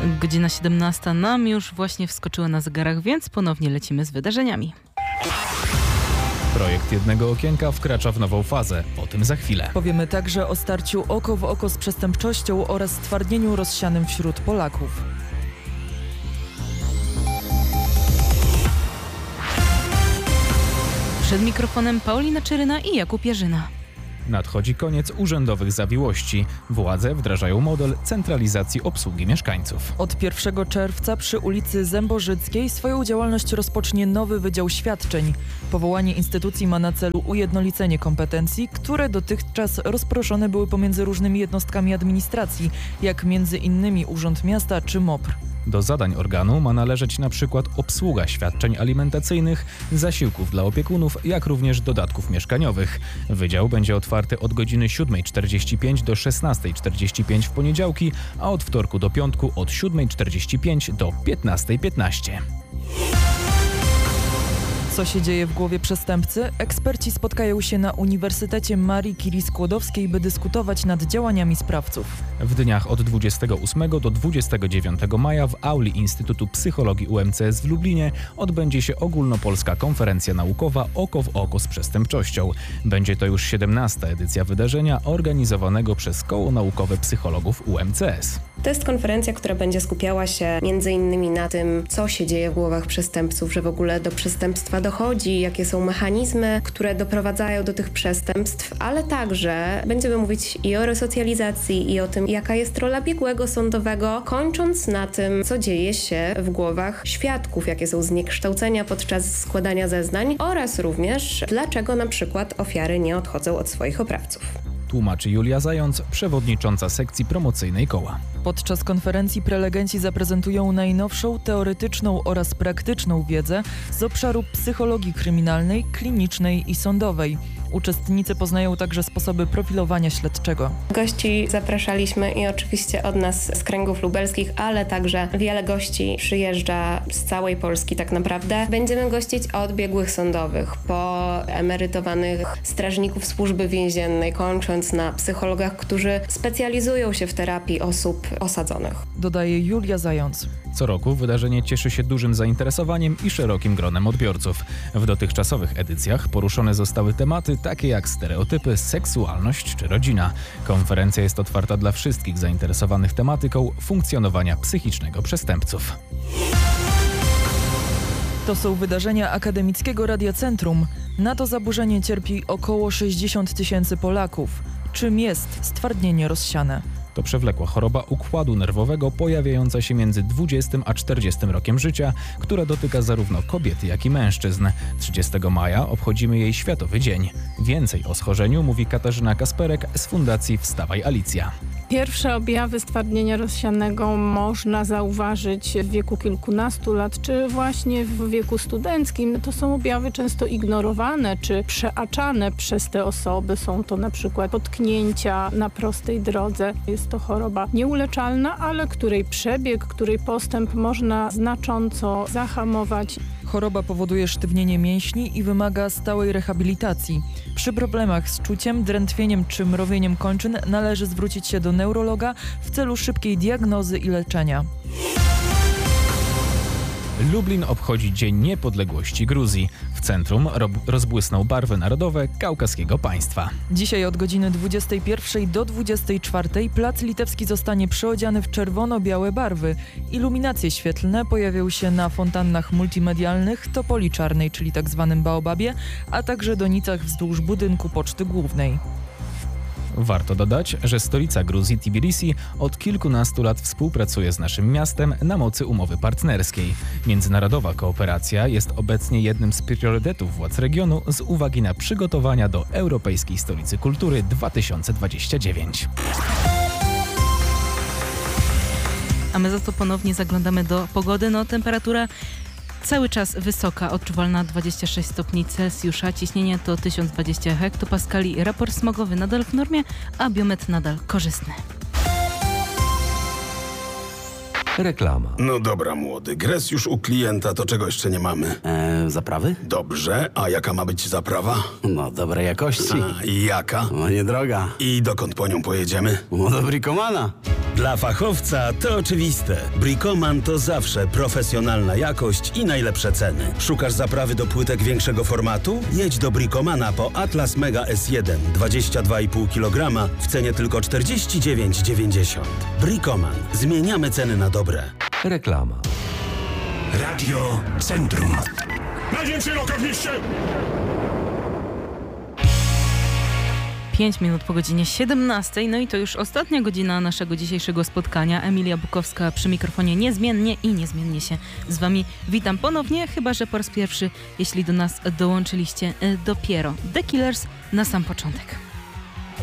Godzina 17 nam już właśnie wskoczyła na zegarach, więc ponownie lecimy z wydarzeniami. Projekt jednego okienka wkracza w nową fazę. O tym za chwilę. Powiemy także o starciu oko w oko z przestępczością oraz stwardnieniu rozsianym wśród Polaków. Przed mikrofonem Paulina Czeryna i Jakub Jarzyna. Nadchodzi koniec urzędowych zawiłości. Władze wdrażają model centralizacji obsługi mieszkańców. Od 1 czerwca przy ulicy Zębożyckiej swoją działalność rozpocznie nowy Wydział Świadczeń. Powołanie instytucji ma na celu ujednolicenie kompetencji, które dotychczas rozproszone były pomiędzy różnymi jednostkami administracji, jak między innymi Urząd Miasta czy MOPR. Do zadań organu ma należeć na przykład obsługa świadczeń alimentacyjnych, zasiłków dla opiekunów, jak również dodatków mieszkaniowych. Wydział będzie otwarty od godziny 7:45 do 16:45 w poniedziałki, a od wtorku do piątku od 7:45 do 15:15. Co się dzieje w głowie przestępcy? Eksperci spotkają się na Uniwersytecie Marii Curie-Skłodowskiej, by dyskutować nad działaniami sprawców. W dniach od 28 do 29 maja w auli Instytutu Psychologii UMCS w Lublinie odbędzie się ogólnopolska konferencja naukowa Oko w oko z przestępczością. Będzie to już 17. edycja wydarzenia organizowanego przez Koło Naukowe Psychologów UMCS. To jest konferencja, która będzie skupiała się m.in. na tym, co się dzieje w głowach przestępców, że w ogóle do przestępstwa dochodzi, jakie są mechanizmy, które doprowadzają do tych przestępstw, ale także będziemy mówić i o resocjalizacji, i o tym, jaka jest rola biegłego sądowego, kończąc na tym, co dzieje się w głowach świadków, jakie są zniekształcenia podczas składania zeznań oraz również dlaczego na przykład ofiary nie odchodzą od swoich oprawców. Tłumaczy Julia Zając, przewodnicząca sekcji promocyjnej koła. Podczas konferencji prelegenci zaprezentują najnowszą teoretyczną oraz praktyczną wiedzę z obszaru psychologii kryminalnej, klinicznej i sądowej. Uczestnicy poznają także sposoby profilowania śledczego. Gości zapraszaliśmy i oczywiście od nas z kręgów lubelskich, ale także wiele gości przyjeżdża z całej Polski tak naprawdę. Będziemy gościć od biegłych sądowych, po emerytowanych strażników służby więziennej, kończąc na psychologach, którzy specjalizują się w terapii osób osadzonych. Dodaje Julia Zając. Co roku wydarzenie cieszy się dużym zainteresowaniem i szerokim gronem odbiorców. W dotychczasowych edycjach poruszone zostały tematy takie jak stereotypy, seksualność czy rodzina. Konferencja jest otwarta dla wszystkich zainteresowanych tematyką funkcjonowania psychicznego przestępców. To są wydarzenia Akademickiego Radia Centrum. Na to zaburzenie cierpi około 60 000 Polaków. Czym jest stwardnienie rozsiane? To przewlekła choroba układu nerwowego pojawiająca się między 20 a 40 rokiem życia, która dotyka zarówno kobiety, jak i mężczyzn. 30 maja obchodzimy jej Światowy Dzień. Więcej o schorzeniu mówi Katarzyna Kasperek z Fundacji Wstawaj Alicja. Pierwsze objawy stwardnienia rozsianego można zauważyć w wieku kilkunastu lat, czy właśnie w wieku studenckim. To są objawy często ignorowane, czy przeaczane przez te osoby. Są to na przykład potknięcia na prostej drodze. Jest to choroba nieuleczalna, ale której przebieg, której postęp można znacząco zahamować. Choroba powoduje sztywnienie mięśni i wymaga stałej rehabilitacji. Przy problemach z czuciem, drętwieniem czy mrowieniem kończyn należy zwrócić się do neurologa w celu szybkiej diagnozy i leczenia. Lublin obchodzi Dzień Niepodległości Gruzji. W centrum rozbłysną barwy narodowe kaukaskiego państwa. Dzisiaj od godziny 21 do 24 Plac Litewski zostanie przyodziany w czerwono-białe barwy. Iluminacje świetlne pojawią się na fontannach multimedialnych, Topoli Czarnej, czyli tzw. Baobabie, a także donicach wzdłuż budynku Poczty Głównej. Warto dodać, że stolica Gruzji Tbilisi od kilkunastu lat współpracuje z naszym miastem na mocy umowy partnerskiej. Międzynarodowa kooperacja jest obecnie jednym z priorytetów władz regionu z uwagi na przygotowania do Europejskiej Stolicy Kultury 2029. A my za to ponownie zaglądamy do pogody. Temperatura cały czas wysoka, odczuwalna 26 stopni Celsjusza, ciśnienie to 1020 hektopaskali, raport smogowy nadal w normie, a biometr nadal korzystny. Reklama. No dobra, młody, gres już u klienta, to czego jeszcze nie mamy? Zaprawy? Dobrze, a jaka ma być zaprawa? No, dobrej jakości. I jaka? No, niedroga. I dokąd po nią pojedziemy? No, do Brikomana. Dla fachowca to oczywiste. Bricoman to zawsze profesjonalna jakość i najlepsze ceny. Szukasz zaprawy do płytek większego formatu? Jedź do Bricomana po Atlas Mega S1 22,5 kg w cenie tylko 49,90. Bricoman. Zmieniamy ceny na dobre. Reklama. Radio Centrum. Najwięcej loka w mieście! 5 minut po godzinie 17. No i to już ostatnia godzina naszego dzisiejszego spotkania. Emilia Bukowska przy mikrofonie niezmiennie i niezmiennie się z wami witam ponownie, chyba że po raz pierwszy, jeśli do nas dołączyliście dopiero. The Killers na sam początek.